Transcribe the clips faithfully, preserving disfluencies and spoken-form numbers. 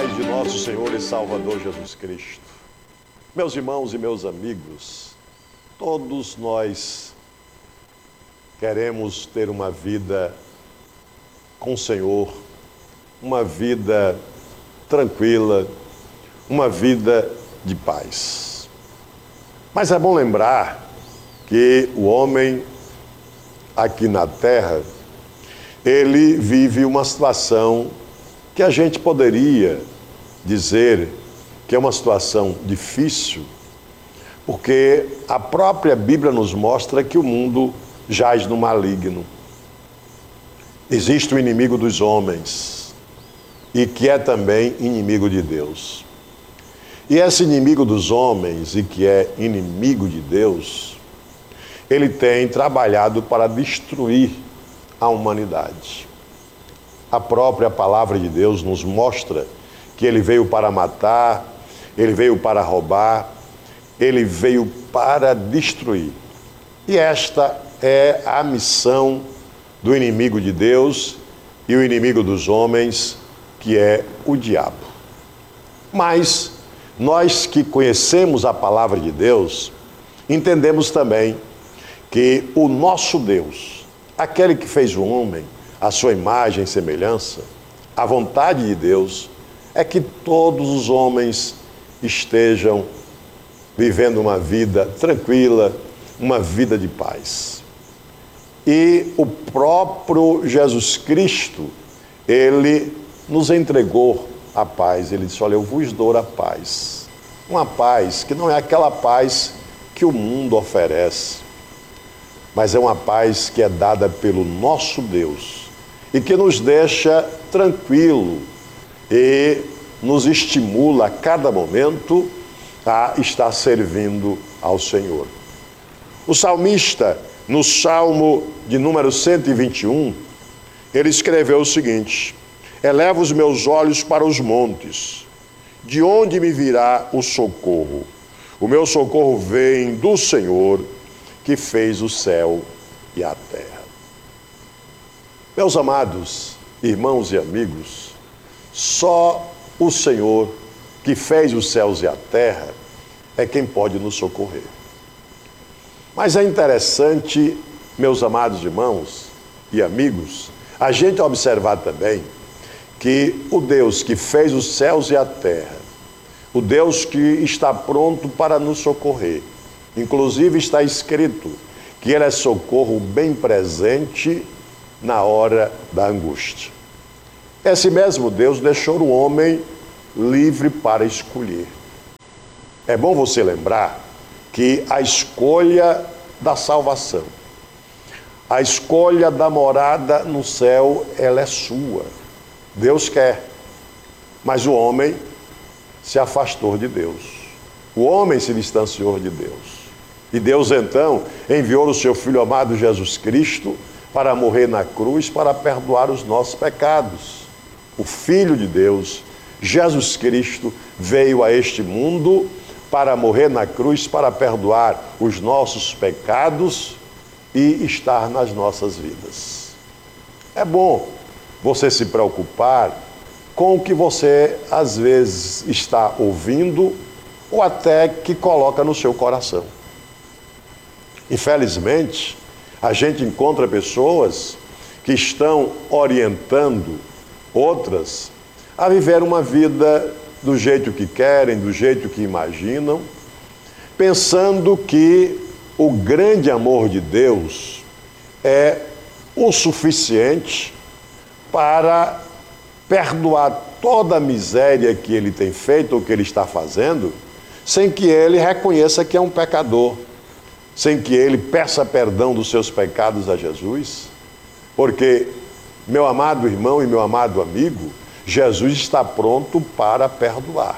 paz de nosso Senhor e Salvador Jesus Cristo. Meus irmãos e meus amigos, todos nós queremos ter uma vida com o Senhor, uma vida tranquila, uma vida de paz. Mas é bom lembrar que o homem aqui na terra, ele vive uma situação que a gente poderia dizer que é uma situação difícil, porque a própria Bíblia nos mostra que o mundo jaz no maligno. Existe o inimigo dos homens e que é também inimigo de Deus. E esse inimigo dos homens e que é inimigo de Deus, ele tem trabalhado para destruir a humanidade. A própria palavra de Deus nos mostra que ele veio para matar, ele veio para roubar, ele veio para destruir. E esta é a missão do inimigo de Deus e o inimigo dos homens, que é o diabo. Mas nós que conhecemos a palavra de Deus, entendemos também que o nosso Deus, aquele que fez o homem, a sua imagem e semelhança, a vontade de Deus é que todos os homens estejam vivendo uma vida tranquila, uma vida de paz. E o próprio Jesus Cristo, ele nos entregou a paz. Ele disse: olha, eu vos dou a paz. Uma paz que não é aquela paz que o mundo oferece, mas é uma paz que é dada pelo nosso Deus e que nos deixa tranquilo e nos estimula a cada momento a estar servindo ao Senhor. O salmista, no Salmo de número cento e vinte e um, ele escreveu o seguinte: eleva os meus olhos para os montes, de onde me virá o socorro? O meu socorro vem do Senhor, que fez o céu e a terra. Meus amados irmãos e amigos, só o Senhor, que fez os céus e a terra, é quem pode nos socorrer. Mas é interessante, meus amados irmãos e amigos, a gente observar também que o Deus que fez os céus e a terra, o Deus que está pronto para nos socorrer, inclusive está escrito que Ele é socorro bem presente na hora da angústia. Esse mesmo Deus deixou o homem livre para escolher. É bom você lembrar que a escolha da salvação, a escolha da morada no céu, ela é sua. Deus quer, mas o homem se afastou de Deus. O homem se distanciou de Deus. E Deus então enviou o seu Filho amado Jesus Cristo para morrer na cruz, para perdoar os nossos pecados. O Filho de Deus, Jesus Cristo, veio a este mundo para morrer na cruz, para perdoar os nossos pecados e estar nas nossas vidas. É bom você se preocupar com o que você, às vezes, está ouvindo ou até que coloca no seu coração. Infelizmente, a gente encontra pessoas que estão orientando outras a viver uma vida do jeito que querem, do jeito que imaginam, pensando que o grande amor de Deus é o suficiente para perdoar toda a miséria que ele tem feito ou que ele está fazendo, sem que ele reconheça que é um pecador, sem que ele peça perdão dos seus pecados a Jesus, porque, meu amado irmão e meu amado amigo, Jesus está pronto para perdoar.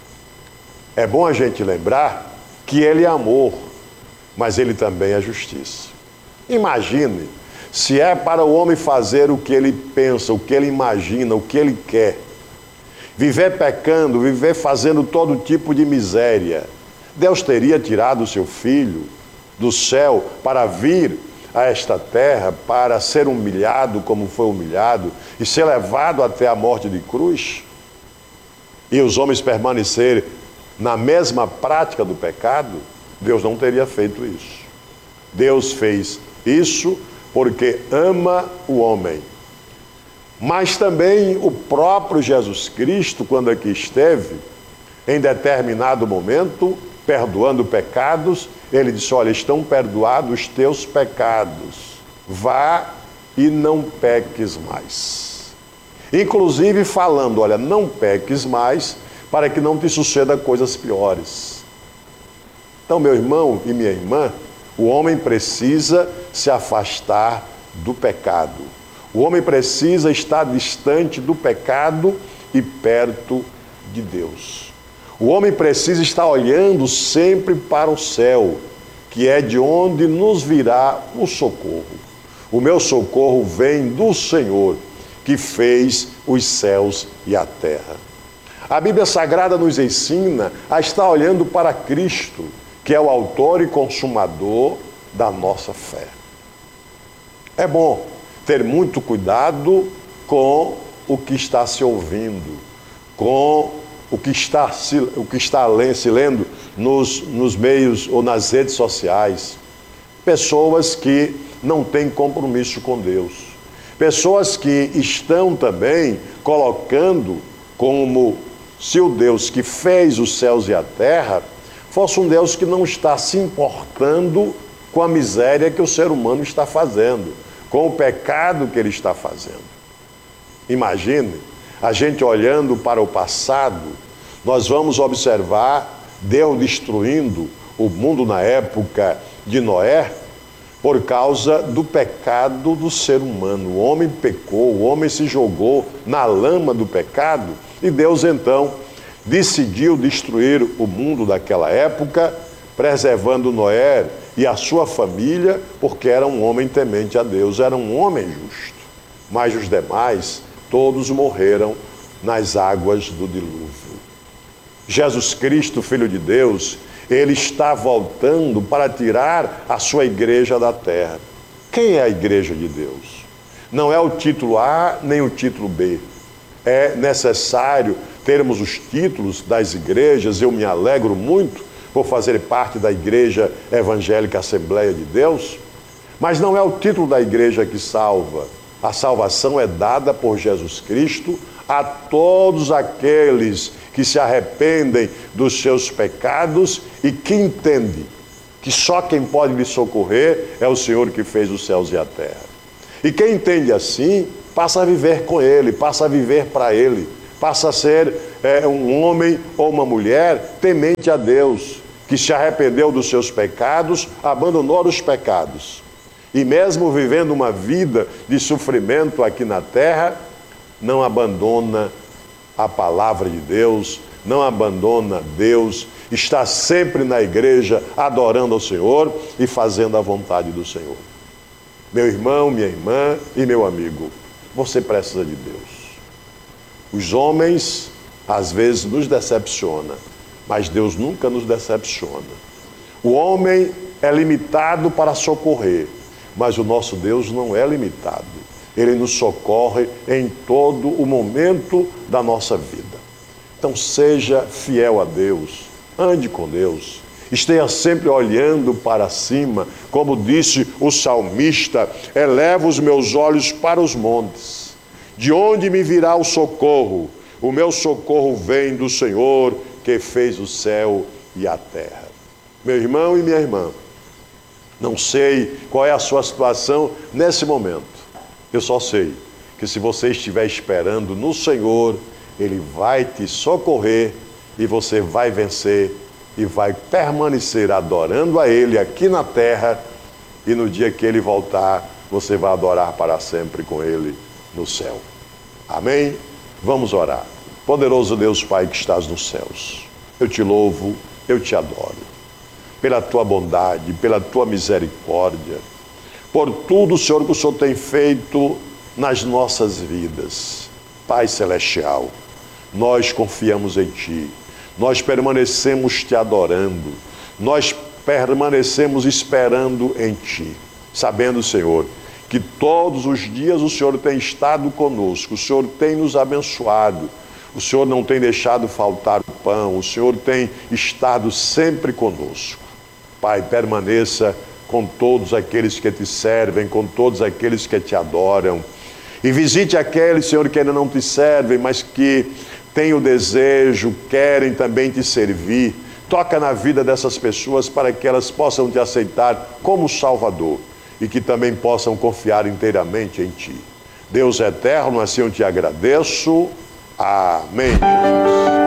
É bom a gente lembrar que ele é amor, mas ele também é justiça. Imagine se é para o homem fazer o que ele pensa, o que ele imagina, o que ele quer, viver pecando, viver fazendo todo tipo de miséria, Deus teria tirado o seu filho do céu para vir a esta terra, para ser humilhado como foi humilhado e ser levado até a morte de cruz? e os homens permanecerem na mesma prática do pecado, Deus não teria feito isso. Deus fez isso porque ama o homem. Mas também o próprio Jesus Cristo, quando aqui esteve, em determinado momento, perdoando pecados, ele disse: olha, estão perdoados os teus pecados, vá e não peques mais. Inclusive falando, olha, não peques mais, para que não te suceda coisas piores. Então, meu irmão e minha irmã, o homem precisa se afastar do pecado. O homem precisa estar distante do pecado e perto de Deus. O homem precisa estar olhando sempre para o céu, que é de onde nos virá o socorro. O meu socorro vem do Senhor, que fez os céus e a terra. A Bíblia Sagrada nos ensina a estar olhando para Cristo, que é o autor e consumador da nossa fé. É bom ter muito cuidado com o que está se ouvindo, com o que está se, o que está se lendo nos, nos meios ou nas redes sociais. Pessoas que não têm compromisso com Deus. Pessoas que estão também colocando como se o Deus que fez os céus e a terra fosse um Deus que não está se importando com a miséria que o ser humano está fazendo, com o pecado que ele está fazendo. Imagine, a gente olhando para o passado, nós vamos observar Deus destruindo o mundo na época de Noé por causa do pecado do ser humano. O homem pecou, o homem se jogou na lama do pecado e Deus então decidiu destruir o mundo daquela época, preservando Noé e a sua família, porque era um homem temente a Deus, era um homem justo. Mas os demais, todos morreram nas águas do dilúvio. Jesus Cristo, Filho de Deus, ele está voltando para tirar a sua igreja da terra. Quem é a igreja de Deus? Não é o título A nem o título B. É necessário termos os títulos das igrejas. Eu me alegro muito por fazer parte da Igreja Evangélica Assembleia de Deus, mas não é o título da igreja que salva. A salvação é dada por Jesus Cristo a todos aqueles que se arrependem dos seus pecados e que entendem que só quem pode lhe socorrer é o Senhor que fez os céus e a terra. E quem entende assim, passa a viver com Ele, passa a viver para Ele, passa a ser é, um homem ou uma mulher temente a Deus, que se arrependeu dos seus pecados, abandonou os pecados. E mesmo vivendo uma vida de sofrimento aqui na terra, não abandona a palavra de Deus, não abandona Deus, está sempre na igreja adorando ao Senhor e fazendo a vontade do Senhor. Meu irmão, minha irmã e meu amigo, você precisa de Deus. Os homens às vezes nos decepcionam, mas Deus nunca nos decepciona. O homem é limitado para socorrer, mas o nosso Deus não é limitado. Ele nos socorre em todo o momento da nossa vida. Então seja fiel a Deus, ande com Deus, esteja sempre olhando para cima, como disse o salmista: eleva os meus olhos para os montes, de onde me virá o socorro? O meu socorro vem do Senhor, que fez o céu e a terra. Meu irmão e minha irmã, não sei qual é a sua situação nesse momento. Eu só sei que se você estiver esperando no Senhor, Ele vai te socorrer e você vai vencer e vai permanecer adorando a Ele aqui na terra, e no dia que Ele voltar, você vai adorar para sempre com Ele no céu. Amém? Vamos orar. Poderoso Deus Pai que estás nos céus, eu te louvo, eu te adoro, pela tua bondade, pela tua misericórdia, por tudo, Senhor, que o Senhor tem feito nas nossas vidas. Pai Celestial, nós confiamos em Ti, nós permanecemos Te adorando, nós permanecemos esperando em Ti, sabendo, Senhor, que todos os dias o Senhor tem estado conosco, o Senhor tem nos abençoado, O Senhor não tem deixado faltar o pão, o Senhor tem estado sempre conosco. Pai, permaneça com todos aqueles que te servem, com todos aqueles que te adoram. E visite aqueles, Senhor, que ainda não te servem, mas que têm o desejo, querem também te servir. Toca na vida dessas pessoas para que elas possam te aceitar como Salvador e que também possam confiar inteiramente em ti. Deus eterno, assim eu te agradeço. Amém, Jesus.